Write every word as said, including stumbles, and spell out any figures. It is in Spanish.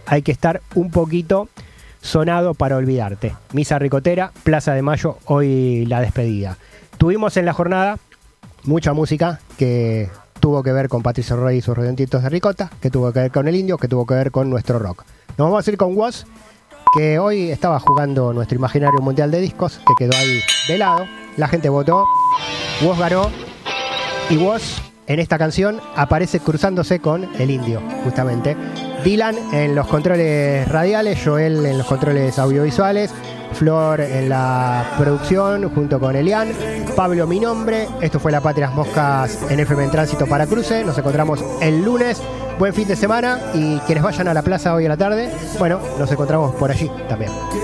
hay que estar un poquito sonado para olvidarte. Misa Ricotera, Plaza de Mayo, hoy la despedida. Tuvimos en la jornada mucha música que tuvo que ver con Patricio Rey y sus redonditos de ricota, que tuvo que ver con el indio, que tuvo que ver con nuestro rock. Nos vamos a ir con Woz, que hoy estaba jugando nuestro imaginario mundial de discos, que quedó ahí de lado. La gente votó, Woz ganó, y Woz en esta canción aparece cruzándose con el indio, justamente. Dylan en los controles radiales, Joel en los controles audiovisuales, Flor en la producción junto con Elian, Pablo mi nombre. Esto fue La Patrias Moscas en F M en Tránsito para Cruce. Nos encontramos el lunes. Buen fin de semana, y quienes vayan a la plaza hoy a la tarde, bueno, nos encontramos por allí también.